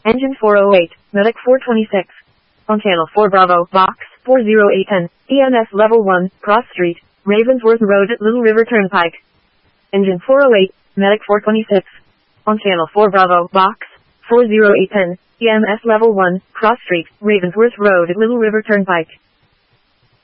Engine 408, Medic 426. On Channel 4 Bravo, Box 40810, EMS Level 1, Cross Street, Ravensworth Road at Little River Turnpike. Engine 408, Medic 426. On Channel 4 Bravo, Box 40810, EMS Level 1, Cross Street, Ravensworth Road at Little River Turnpike.